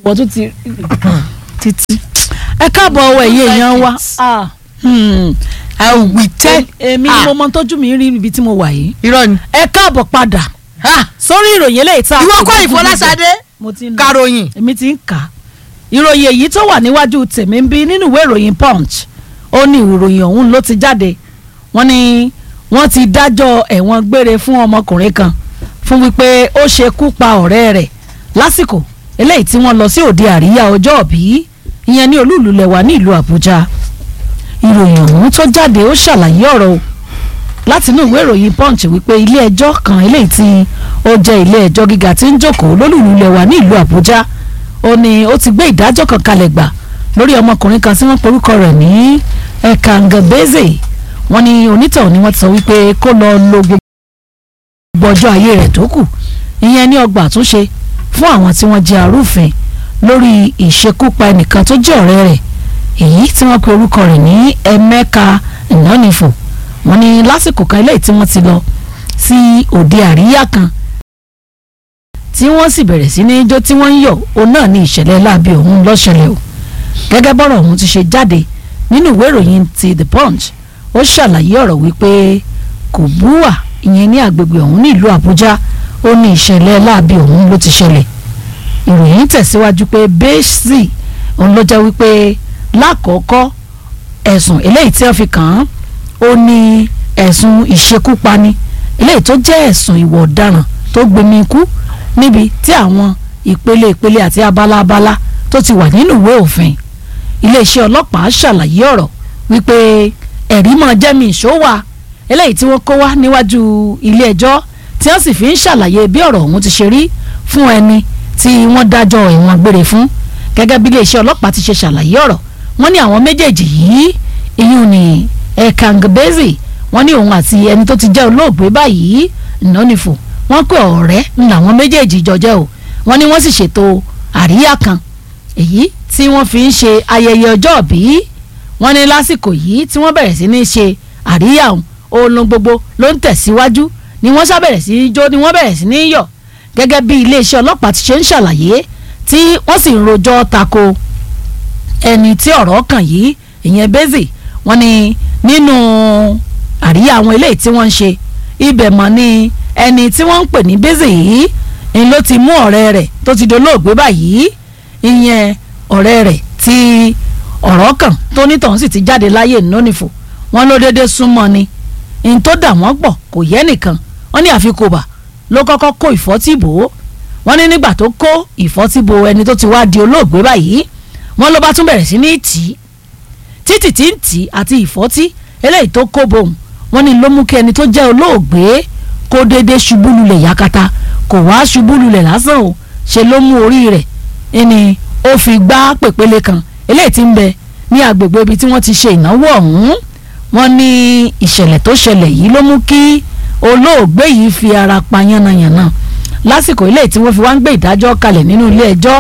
wọ́n tún ti títí ẹ káàbọ̀ ọwọ́ ẹ̀yẹ èèyàn wa èmi ni mo mọ tójú mi rí ibi tí mo wà yìí irọ́ ni. ẹ káàbọ̀ padà sórí ìròyìn eléyìí tá a ìwọ kọ́ Ìfọláṣadé karòyìn. èmi ti ń kà á ìròyìn èyí tó wà níwájú tèmi ń bí nínú ìwé ìròyìn Punch ó ní ìròyìn ọ̀hún ló ti jáde wọ́n ní wọ́n ti dájọ́ ẹ̀wọ̀n gbére fún ọmọkùnrin kan fún wípé ó ṣekú pa ọ̀rẹ́ rẹ̀ lásìkò eléyìí tí wọ́n lọ sí òde àríyá ọjọ́ òbí ìyẹn ní olúùlú lẹ̀wà ní ìlú Àbújá ìròyìn ọ̀hún tó jáde ó ṣàlàyé ọ̀rọ̀ láti inú ìwé ìròyìn Punch wípé ilé ẹjọ́ kan eléyìí tí ó jẹ́ ilé ẹjọ́ gíga tí ń jókòó lólùlú lẹ̀wà ní ìlú Àbújá ó ní ó ti gbé ìdájọ́ kan kalẹ̀ gbà lórí ọmọkùnrin kan tí wọ́n porúkọ rẹ̀ ní Ekangabeze wọ́n ní onítọ̀hún ni wọ́n ti sọ wípé kó lọ lo gbogbo ọjọ́ ayé rẹ̀ tó kù ìyẹn ní ọgbà àtúnṣe fún àwọn tí wọ́n jẹ́ arúfin lórí ìṣekúpa ẹnìkan tó jẹ́ ọ̀rẹ́ rẹ̀ èyí tí wọ́n pe orúkọ rẹ̀ ní Emeka Nnonifo wọ́n ní lásìkò kan eléyìí tí wọ́n ti lọ sí òde àríyá kan tí wọ́n sì bẹ̀rẹ̀ sí ní ijó tí wọ́n ń yọ̀ òun náà ní ìṣẹ̀lẹ̀ láabi òun lọ́ṣẹlẹ̀ o gẹ́gẹ́ bọ́rọ̀ ọ̀hún ti ṣe jáde nínú ìwé ìròyìn ti The Punch ó ṣàlàyé ọ̀rọ̀ wípé Kubwa ìyẹn ní agbègbè ọ̀hún ní ìlú Àbújá ó ní ìṣẹ̀lẹ̀ láabi òun ló ti ṣẹlẹ̀ ìròyìn tẹ̀síwájú pé bẹ́ẹ̀sì òun ló jẹ́ wípé lákọ̀ọ́kọ́ ẹ̀sùn eléyìí tí wọ́n fi kàn án ó ní ẹ̀sùn ìṣekúpani eléyìí tó jẹ́ ẹ̀sùn ìwà ọ̀daràn tó gbẹ̀mí ikú níbi tí àwọn ìpele àti abala tó ti wà nínú ìwé òfin iléeṣẹ́ ọlọ́pàá ṣàlàyé ọ̀rọ̀ wípé ẹ̀rí mọ́ jẹ́mi ìṣówà eléyìí tí wọ́n kó wá níwájú ilé ẹjọ́ tí wọ́n sì fi ń ṣàlàyé bí ọ̀rọ̀ ọ̀hún ti ṣe rí fún ẹni tí wọ́n dájọ́ ẹ̀wọ̀n gbére fún gẹ́gẹ́ bí iléeṣẹ́ ọlọ́pàá ti ṣe ṣàlàyé ọ̀rọ̀ wọ́n ní àwọn méjèèjì yìí ìyún ní Ekangabeze wọ́n ní òun àti ẹni tó ti jẹ́ olóògbé báyìí Nnonifo wọ́n pé ọ̀rẹ́ làwọn méjèèjì jọ jẹ́ o wọ́n ní wọ́n sì ṣètò àríyá kan èyí tí wọ́n fi ń ṣe ayẹyẹ ọjọ́ ìbí wọ́n ní lásìkò yìí tí wọ́n bẹ̀rẹ̀ sí ní ṣe àríyá ohun gbogbo ló ń tẹ̀síwájú ni wọ́n ṣàbẹ̀rẹ̀ sí í jó ni wọ́n bẹ̀rẹ̀ sí ní yọ̀ gẹ́gẹ́ bí iléeṣẹ́ ọlọ́pàá ti ṣe ń ṣàlàyé tí wọ́n sì ń rojọ́ tako ẹni tí ọ̀rọ̀ kàn yìí ìyẹn Beze wọ́n ní nínú àríyá àwọn eléyìí tí wọ́n ń ṣe ibẹ̀ mọ̀ ni ẹni tí wọ́n ń pè ní Beze yìí ń ló ti mú ọ̀rẹ́ rẹ̀ tó ti dolóògbé báyìí ìyẹn ọ̀rẹ́ rẹ̀ tí ọ̀rọ̀ kàn tó nítọ̀hún sì ti jáde láyé Nnonifo wọ́n ló déédéé súnmọ́ ni n tó dà wọ́n pọ̀ kò yẹ nìkan wọ́n ní àfikòbà ló kọ́kọ́ kó ìfọ́tí bò ó wọ́n ní nígbà tó kó ìfọ́tí bò ẹni tó ti wá di olóògbé báyìí wọ́n ló bá tún bẹ̀rẹ̀ sí ní títì tí ń tì àti ìfọ́tí eléyìí tó kó bòun wọ́n ní ló mú kí ẹni tó jẹ́ olóògbé kó déédéé ṣubú lulẹ̀ yakata kò wá ṣubú lulẹ̀ lásán o ṣe ló mú orí rẹ̀ ẹni ó fi gbá pèpele kan eléyìí tí ń bẹ ní agbègbè ibi tí wọ́n ti ṣe ìnáwó ọ̀hún wọ́n ní ìṣẹ̀lẹ̀ tó ṣẹlẹ̀ yìí ló mú kí olóògbé yìí fi ara pa yánnayànna lásìkò eléyìí tí wọ́n fi wá ń gbé ìdájọ́ kalẹ̀ nínú ilé ẹjọ́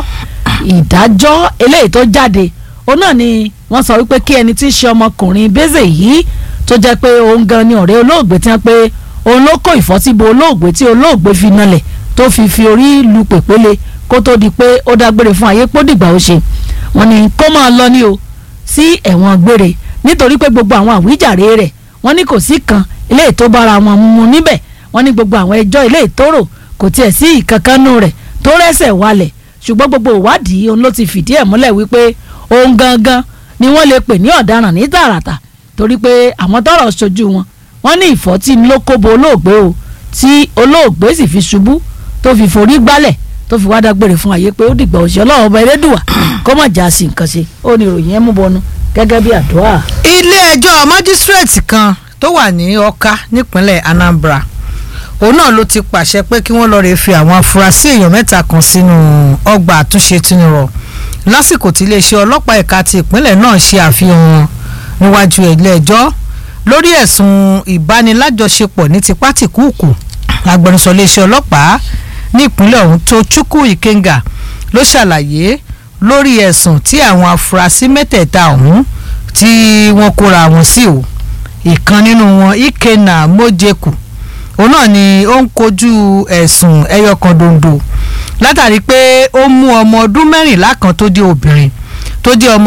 ìdájọ́ eléyìí tó jáde òun náà ni wọ́n sọ wípé kí ẹni tí í ṣe ọmọkùnrin Beze yìí tó jẹ́ pé òun gan ni ọ̀rẹ́ olóògbé tí wọ́n pé òun ló kó ìfọ́tí bo olóògbé tí olóògbé fi nalẹ̀ tó fi orí lu pèpele kó tó di pé ó dágbére fún ayé pọ́ dìgbà ó ṣe wọ́n ní kó máa lọ ní o sí ẹ̀wọ̀n gbére nítorí pé gbogbo àwọn àwíjàre rẹ̀ wọ́n ní kò sí kan eléyìí tó bára wọn mu níbẹ̀ wọ́n ní gbogbo àwọn ẹjọ́ eléyìí tó rò kò tiẹ̀ sí ìkankanú rẹ̀ tó rẹ́sẹ̀ walẹ̀ ṣùgbọ́n gbogbo ìwádìí òun ló ti fìdí ẹ̀ múlẹ̀ wípé òun gangan ni wọ́n lè pè ní ọ̀daràn ní tààràtà torí pé àwọn tọ́rọ̀ ṣojú wọ́n ní ìfọ́tí ló kóbo olóògbé o tí olóògbé sì fi ṣubú tó fi forí gbálẹ̀ tó fi wá dágbére fún ayé pé ó dìgbà òṣìṣẹ́ ọlọ́run ọba elédùà kó má já sí nǹkan ṣe ó ní ìròyìn ẹ̀ mú bọnu gẹ́gẹ́ bí àdúrà. ilé ẹjọ́ májísírèètì kan tó wà ní Ọ̀ká nípínlẹ̀ Anambra òun náà ló ti pàṣẹ pé kí wọ́n lọ́ọ́ rè fi àwọn afurasí èèyàn mẹ́ta kan sínú ọgbà àtúnṣe tìǹrọ̀ lásìkò tí iléeṣẹ́ ọlọ́pàá ẹ̀ka ti ìpínlẹ̀ náà ṣe àfihàn wọn níwájú ilé ẹjọ́ lórí ẹ̀sùn ìbánilájọṣepọ̀ ní tipátìkúùkù agbẹnusọ iléeṣẹ́ ọlọ́pàá ní ìpínlẹ̀ ọ̀hún tó Chukwu Ikenga ló ṣàlàyé lórí ẹ̀sùn tí àwọn afurasí mẹ́tẹ̀ẹ̀ta ọ̀hún tí wọ́n kóra wọn sí o ìkan nínú wọn Ikenna Mojeku òun náà ni ó ń kojú ẹ̀sùn ẹyọkan dondo látàrí pé ó mú ọmọ ọdún 14 kan tó jẹ́ obìnrin tó jẹ́ ọmọ